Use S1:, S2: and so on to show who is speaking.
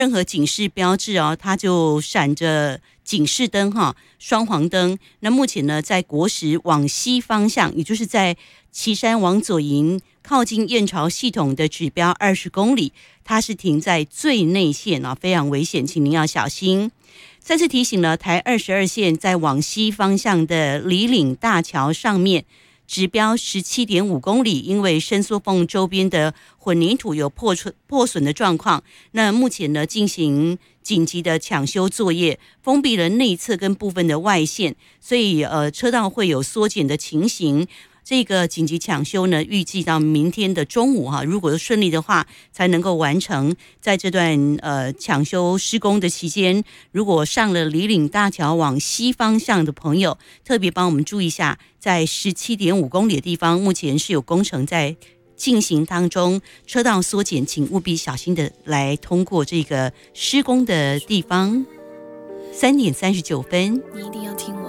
S1: 任何警示标志哦，它就闪着警示灯哈，双黄灯。那目前呢，在国十往西方向，也就是在旗山往左营靠近燕巢系统的指标20公里，它是停在最内线啊，非常危险，请您要小心。再次提醒了，台22线在往西方向的里岭大桥上面，指标17.5公里，因为伸缩缝周边的混凝土有破损的状况，那目前呢进行紧急的抢修作业，封闭了内侧跟部分的外线，所以车道会有缩减的情形。这个紧急抢修呢，预计到明天的中午如果顺利的话，才能够完成。在这段抢修施工的期间，如果上了里岭大桥往西方向的朋友，特别帮我们注意一下，在17.5公里的地方，目前是有工程在进行当中，车道缩减，请务必小心的来通过这个施工的地方。3点39分，
S2: 你一定要听